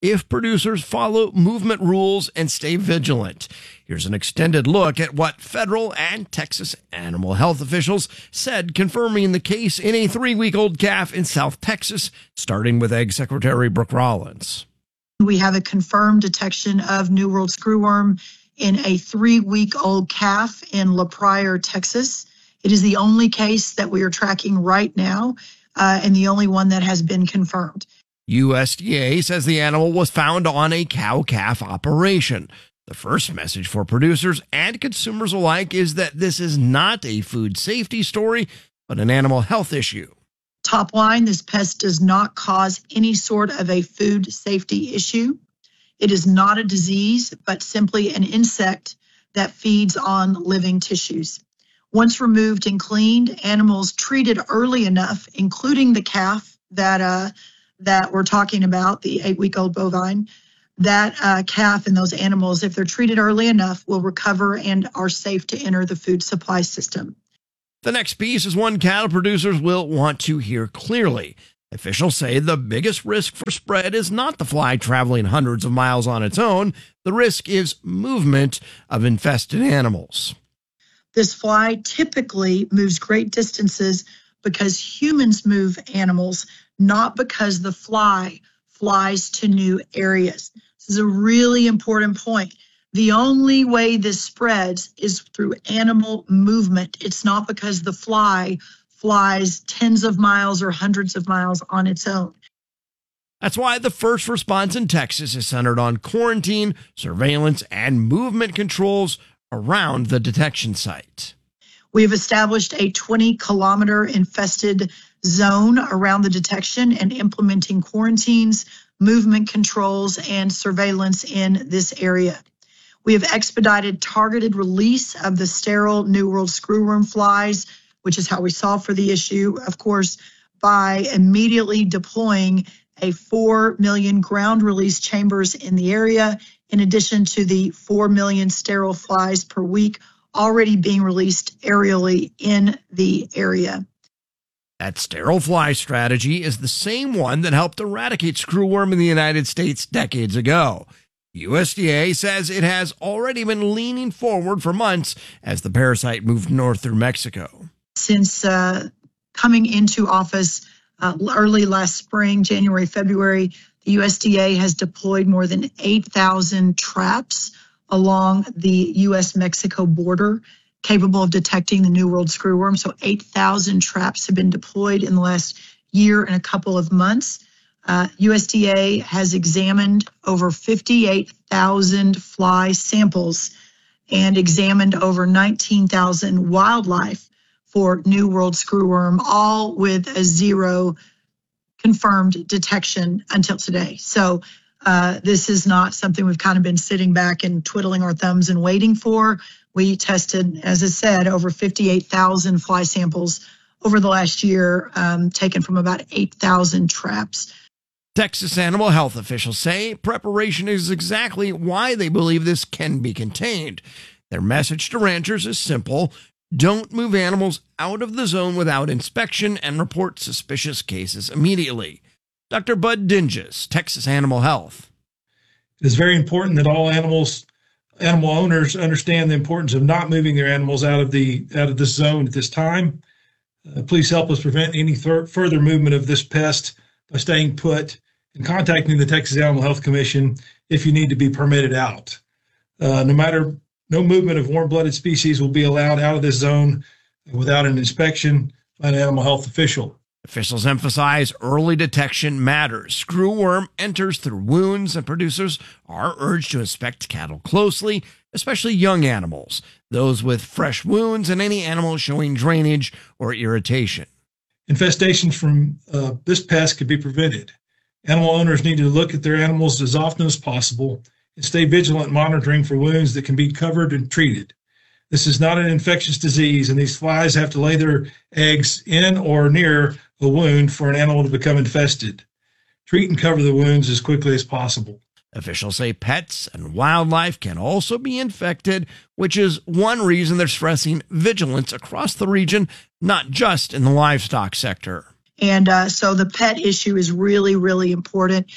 if producers follow movement rules and stay vigilant. Here's an extended look at what federal and Texas animal health officials said, confirming the case in a three-week-old calf in South Texas, starting with Ag Secretary Brooke Rollins. We have a confirmed detection of New World screwworm in a three-week-old calf in La Pryor, Texas. It is the only case that we are tracking right now, uh, and the only one that has been confirmed. U S D A says the animal was found on a cow-calf operation. The first message for producers and consumers alike is that this is not a food safety story, but an animal health issue. Top line, this pest does not cause any sort of a food safety issue. It is not a disease, but simply an insect that feeds on living tissues. Once removed and cleaned, animals treated early enough, including the calf that uh, that we're talking about, the eight-week-old bovine, that uh, calf and those animals, if they're treated early enough, will recover and are safe to enter the food supply system. The next piece is one cattle producers will want to hear clearly. Officials say the biggest risk for spread is not the fly traveling hundreds of miles on its own. The risk is movement of infested animals. This fly typically moves great distances because humans move animals, not because the fly flies to new areas. This is a really important point. The only way this spreads is through animal movement. It's not because the fly flies tens of miles or hundreds of miles on its own. That's why the first response in Texas is centered on quarantine, surveillance, and movement controls around the detection site. We have established a twenty kilometer infested zone around the detection and implementing quarantines, movement controls, and surveillance in this area. We have expedited targeted release of the sterile New World screwworm flies, which is how we solve for the issue, of course, by immediately deploying a four million ground release chambers in the area, in addition to the four million sterile flies per week already being released aerially in the area. That sterile fly strategy is the same one that helped eradicate screwworm in the United States decades ago. U S D A says it has already been leaning forward for months as the parasite moved north through Mexico. Since uh, coming into office uh, early last spring, January, February, the U S D A has deployed more than eight thousand traps along the U S Mexico border, capable of detecting the New World screwworm. So eight thousand traps have been deployed in the last year and a couple of months. Uh, U S D A has examined over fifty-eight thousand fly samples and examined over nineteen thousand wildlife for New World screwworm, all with a zero confirmed detection until today. So uh, this is not something we've kind of been sitting back and twiddling our thumbs and waiting for. We tested, as I said, over fifty-eight thousand fly samples over the last year, um, taken from about eight thousand traps. Texas animal health officials say preparation is exactly why they believe this can be contained. Their message to ranchers is simple: don't move animals out of the zone without inspection and report suspicious cases immediately. Doctor Bud Dinges, Texas Animal Health. It is very important that all animals, animal owners understand the importance of not moving their animals out of the out of this zone at this time. Uh, please help us prevent any th- further movement of this pest by staying put and contacting the Texas Animal Health Commission if you need to be permitted out. Uh, no matter, no movement of warm-blooded species will be allowed out of this zone without an inspection by an animal health official. Officials emphasize early detection matters. Screwworm enters through wounds, and producers are urged to inspect cattle closely, especially young animals, those with fresh wounds, and any animals showing drainage or irritation. Infestations from uh, this pest could be prevented. Animal owners need to look at their animals as often as possible and stay vigilant monitoring for wounds that can be covered and treated. This is not an infectious disease, and these flies have to lay their eggs in or near a wound for an animal to become infested. Treat and cover the wounds as quickly as possible. Officials say pets and wildlife can also be infected, which is one reason they're stressing vigilance across the region, not just in the livestock sector. And uh, so the pet issue is really, really important.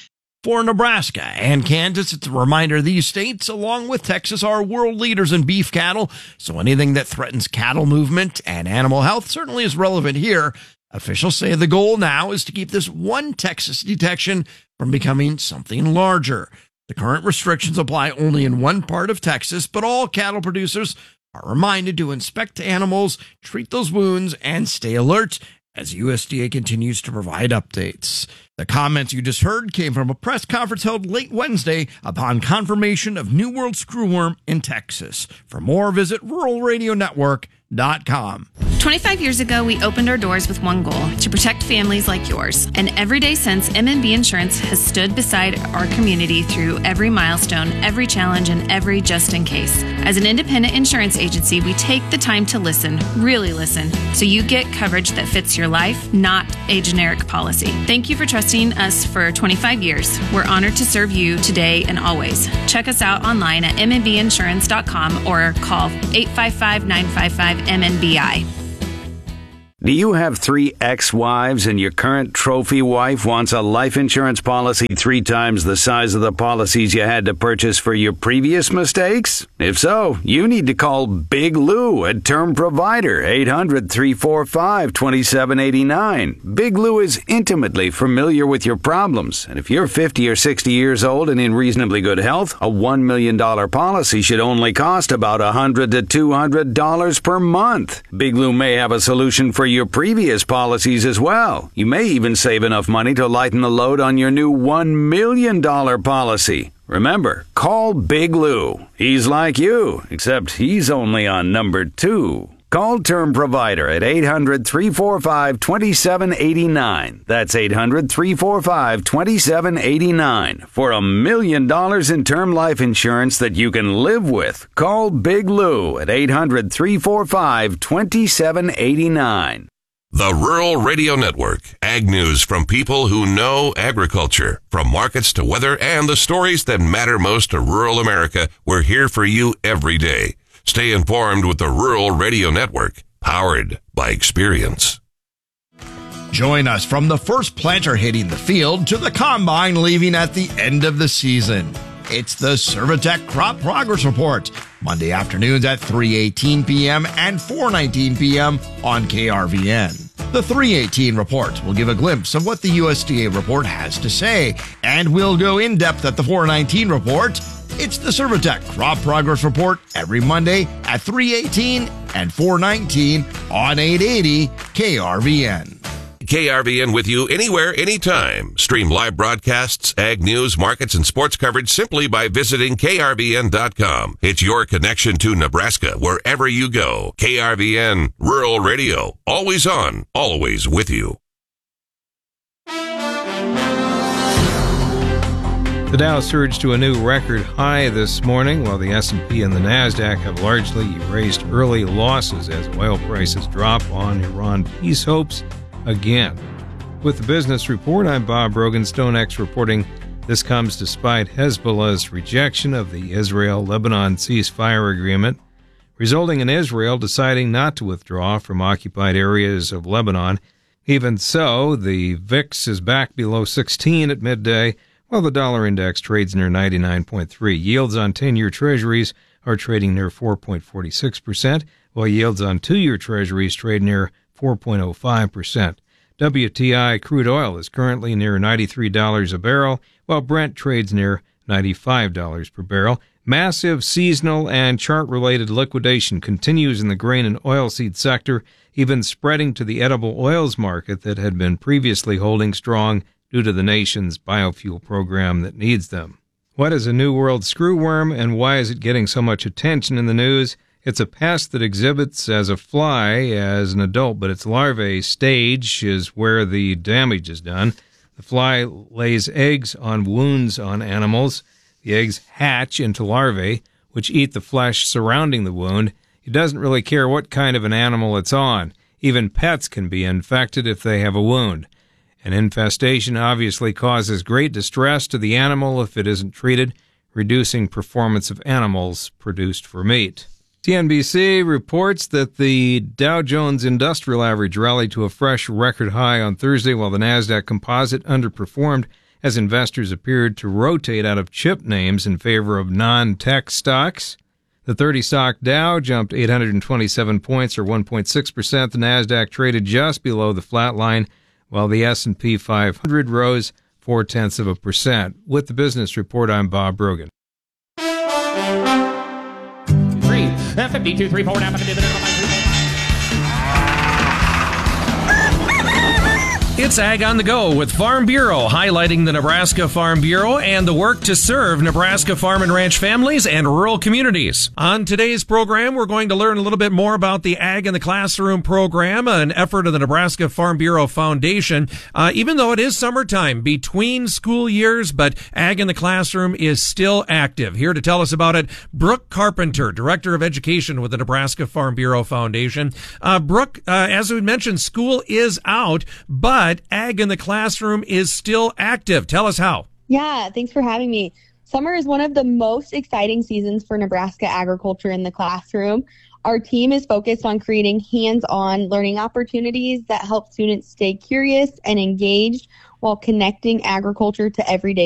For Nebraska and Kansas, it's a reminder these states, along with Texas, are world leaders in beef cattle, so anything that threatens cattle movement and animal health certainly is relevant here. Officials say the goal now is to keep this one Texas detection from becoming something larger. The current restrictions apply only in one part of Texas, but all cattle producers are reminded to inspect animals, treat those wounds, and stay alert as U S D A continues to provide updates. The comments you just heard came from a press conference held late Wednesday upon confirmation of New World screwworm in Texas. For more, visit rural radio network dot com. twenty-five years ago, we opened our doors with one goal, to protect families like yours. And every day since, M and B Insurance has stood beside our community through every milestone, every challenge, and every just in case. As an independent insurance agency, we take the time to listen, really listen, so you get coverage that fits your life, not a generic policy. Thank you for trusting us for twenty-five years. We're honored to serve you today and always. Check us out online at m n b insurance dot com or call eight five five, nine five five, M N B I. Do you have three ex-wives and your current trophy wife wants a life insurance policy three times the size of the policies you had to purchase for your previous mistakes? If so, you need to call Big Lou at Term Provider, eight hundred, three four five, two seven eight nine. Big Lou is intimately familiar with your problems, and if you're fifty or sixty years old and in reasonably good health, a one million dollars policy should only cost about one hundred to two hundred dollars per month. Big Lou may have a solution for your previous policies as well. You may even save enough money to lighten the load on your new one million dollars policy. Remember, call Big Lou. He's like you, except he's only on number two. Call Term Provider at eight hundred, three four five, two seven eight nine. That's eight hundred, three four five, two seven eight nine. For a million dollars in term life insurance that you can live with. Call Big Lou at eight hundred, three four five, two seven eight nine. The Rural Radio Network. Ag news from people who know agriculture. From markets to weather and the stories that matter most to rural America, we're here for you every day. Stay informed with the Rural Radio Network, powered by experience. Join us from the first planter hitting the field to the combine leaving at the end of the season. It's the Servitech Crop Progress Report, Monday afternoons at three eighteen p.m. and four nineteen p.m. on K R V N. The three eighteen report will give a glimpse of what the U S D A report has to say, and we'll go in depth at the four nineteen report. It's the Servitech Crop Progress Report every Monday at three eighteen and four nineteen on eight eighty K R V N. K R V N with you anywhere, anytime. Stream live broadcasts, ag news, markets, and sports coverage simply by visiting K R V N dot com. It's your connection to Nebraska wherever you go. K R V N, Rural Radio, always on, always with you. The Dow surged to a new record high this morning, while the S and P and the NASDAQ have largely erased early losses as oil prices drop on Iran peace hopes again. With the business report, I'm Bob Brogan, StoneX reporting this comes despite Hezbollah's rejection of the Israel-Lebanon ceasefire agreement, resulting in Israel deciding not to withdraw from occupied areas of Lebanon. Even so, the V I X is back below sixteen at midday, while the dollar index trades near ninety-nine point three. Yields on ten-year treasuries are trading near four point four six percent, while yields on two-year treasuries trade near four point oh five percent. W T I crude oil is currently near ninety-three dollars a barrel, while Brent trades near ninety-five dollars per barrel. Massive seasonal and chart-related liquidation continues in the grain and oilseed sector, even spreading to the edible oils market that had been previously holding strong due to the nation's biofuel program that needs them. What is a New World screwworm, and why is it getting so much attention in the news? It's a pest that exhibits as a fly as an adult, but its larvae stage is where the damage is done. The fly lays eggs on wounds on animals. The eggs hatch into larvae, which eat the flesh surrounding the wound. It doesn't really care what kind of an animal it's on. Even pets can be infected if they have a wound. An infestation obviously causes great distress to the animal if it isn't treated, reducing performance of animals produced for meat. C N B C reports that the Dow Jones Industrial Average rallied to a fresh record high on Thursday, while the NASDAQ Composite underperformed as investors appeared to rotate out of chip names in favor of non-tech stocks. The thirty-stock Dow jumped eight hundred twenty-seven points, or one point six percent. The Nasdaq traded just below the flat line, while the S and P five hundred rose four-tenths of a percent. With the business report, I'm Bob Brogan. Three, fifty-two, three, four, It's Ag on the Go with Farm Bureau, highlighting the Nebraska Farm Bureau and the work to serve Nebraska farm and ranch families and rural communities. On today's program, we're going to learn a little bit more about the Ag in the Classroom program, an effort of the Nebraska Farm Bureau Foundation. Uh, even though it is summertime between school years, but Ag in the Classroom is still active. Here to tell us about it, Brooke Carpenter, Director of Education with the Nebraska Farm Bureau Foundation. Uh, Brooke, uh, as we mentioned, school is out, but But Ag in the Classroom is still active. Tell us how. Yeah, thanks for having me. Summer is one of the most exciting seasons for Nebraska agriculture in the classroom. Our team is focused on creating hands-on learning opportunities that help students stay curious and engaged while connecting agriculture to everyday